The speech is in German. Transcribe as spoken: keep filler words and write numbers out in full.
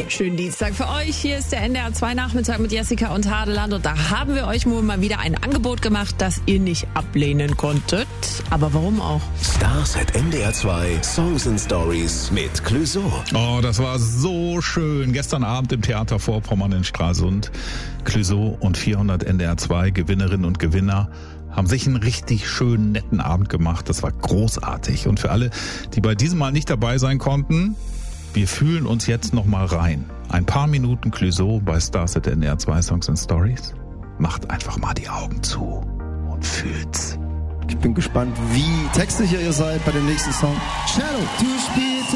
Schönen Dienstag für euch. Hier ist der N D R zwei Nachmittag mit Jessica und Hadeland. Und da haben wir euch wohl mal wieder ein Angebot gemacht, das ihr nicht ablehnen konntet. Aber warum auch? Stars at N D R zwei Songs and Stories mit Clouseau. Oh, das war so schön. Gestern Abend im Theater Vorpommern in Stralsund. Clouseau und vierhundert N D R zwei Gewinnerinnen und Gewinner haben sich einen richtig schönen, netten Abend gemacht. Das war großartig. Und für alle, die bei diesem Mal nicht dabei sein konnten, wir fühlen uns jetzt noch mal rein. Ein paar Minuten Clouseau bei Stars at N D R zwei Songs and Stories. Macht einfach mal die Augen zu und fühlt's. Ich bin gespannt, wie textsicher ihr seid bei dem nächsten Song. Cello to Speed.